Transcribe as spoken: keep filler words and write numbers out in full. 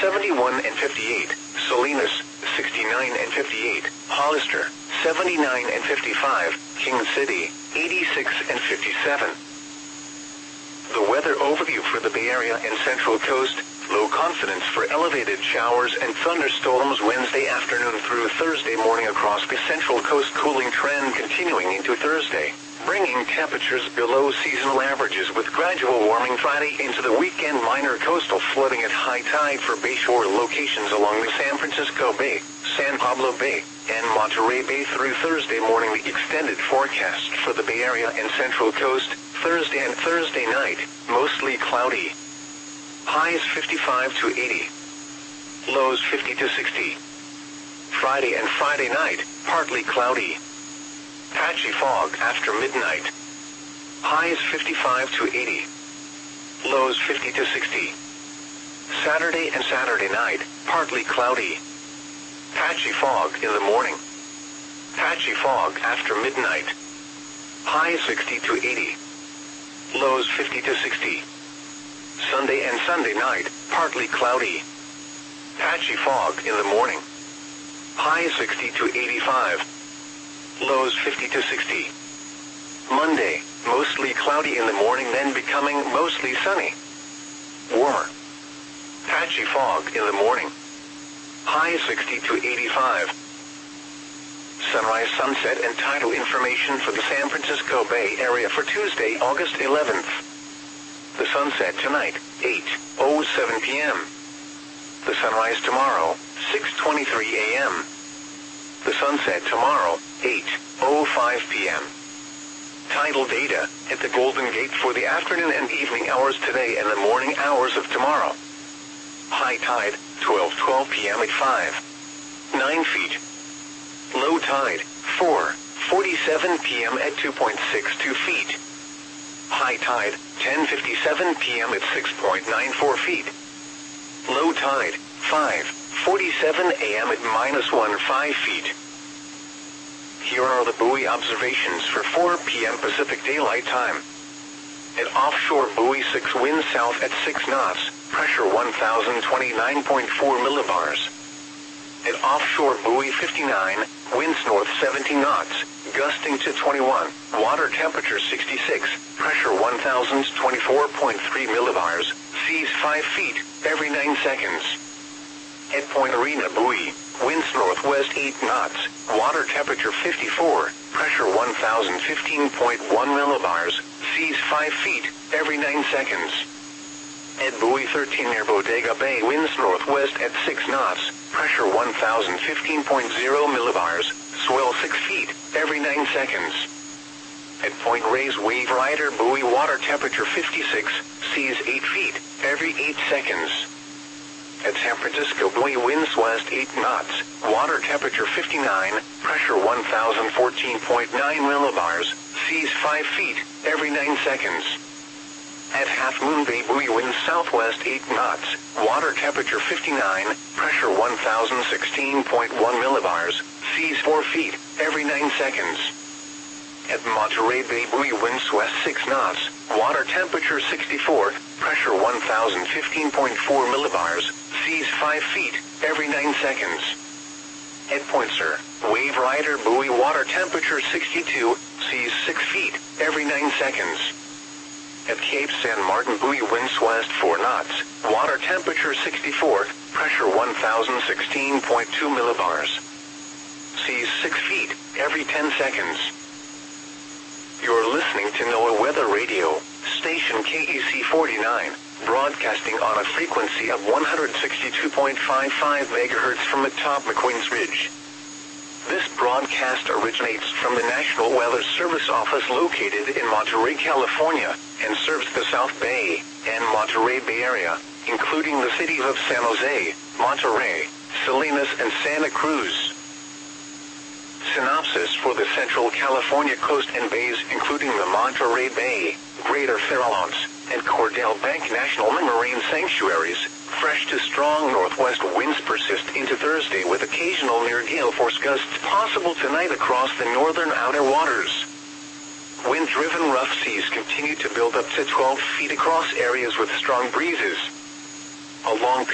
seventy-one and fifty-eight. Salinas, sixty-nine and fifty-eight. Hollister, seventy-nine and fifty-five. King City, eighty-six and fifty-seven. The weather overview for the Bay Area and Central Coast. Low confidence for elevated showers and thunderstorms Wednesday afternoon through Thursday morning across the Central Coast. Cooling trend continuing into Thursday, bringing temperatures below seasonal averages with gradual warming Friday into the weekend. Minor coastal flooding at high tide for bayshore locations along the San Francisco Bay, San Pablo Bay, and Monterey Bay through Thursday morning. The extended forecast for the Bay Area and Central Coast. Thursday and Thursday night, mostly cloudy. Highs fifty-five to eighty. Lows fifty to sixty. Friday and Friday night, partly cloudy. Patchy fog after midnight. Highs fifty-five to eighty. Lows fifty to sixty. Saturday and Saturday night, partly cloudy. Patchy fog in the morning. Patchy fog after midnight. Highs sixty to eighty. Lows fifty to sixty. Sunday and Sunday night, partly cloudy. Patchy fog in the morning. Highs sixty to eighty-five. Lows fifty to sixty. Monday, mostly cloudy in the morning, then becoming mostly sunny. Warmer. Patchy fog in the morning. Highs sixty to eighty-five. Sunrise, sunset, and tidal information for the San Francisco Bay Area for Tuesday, August eleventh. The sunset tonight, eight oh seven p m The sunrise tomorrow, six twenty-three a m The sunset tomorrow, eight oh five p m Tidal data at the Golden Gate for the afternoon and evening hours today and the morning hours of tomorrow. High tide, twelve twelve p m at five nine feet. Low tide, four forty-seven p m at two point six two feet. High tide, ten fifty-seven p m at six point nine four feet. Low tide, five forty-seven a m at minus one five feet. Here are the buoy observations for four p m Pacific Daylight Time. At offshore buoy six, wind south at six knots, pressure one thousand twenty-nine point four millibars. At offshore buoy fifty-nine, winds north seventeen knots, gusting to twenty-one, water temperature sixty-six, pressure one thousand twenty-four point three millibars, seas five feet, every nine seconds. At Point Arena buoy, winds northwest eight knots, water temperature fifty-four, pressure one thousand fifteen point one millibars, seas five feet, every nine seconds. At buoy thirteen near Bodega Bay, winds northwest at six knots, pressure one thousand fifteen point zero millibars, swell six feet, every nine seconds. At Point Reyes Wave Rider buoy, water temperature fifty-six, seas eight feet, every eight seconds. At San Francisco buoy, winds west eight knots, water temperature fifty-nine, pressure one thousand fourteen point nine millibars, seas five feet, every nine seconds. At Half Moon Bay buoy, winds southwest eight knots, water temperature fifty-nine, pressure one thousand sixteen point one millibars, seas four feet, every nine seconds. At Monterey Bay buoy, winds west six knots, water temperature sixty-four, pressure one thousand fifteen point four millibars, seas five feet, every nine seconds. At Point Sur, Wave Rider buoy, water temperature sixty-two, seas six feet, every nine seconds. At Cape San Martin buoy, winds west four knots, water temperature sixty-four, pressure one thousand sixteen point two millibars. Seas six feet, every ten seconds. You're listening to NOAA Weather Radio, station K E C forty-nine, broadcasting on a frequency of one hundred sixty-two point five five megahertz from atop McQueen's Ridge. This broadcast originates from the National Weather Service office located in Monterey, California, and serves the South Bay and Monterey Bay Area, including the cities of San Jose, Monterey, Salinas, and Santa Cruz. Synopsis for the Central California coast and bays, including the Monterey Bay, Greater Farallones, and Cordell Bank National Marine Sanctuaries. Fresh to strong northwest winds persist into Thursday with occasional near gale force gusts possible tonight across the northern outer waters. Wind-driven rough seas continue to build up to twelve feet across areas with strong breezes. A long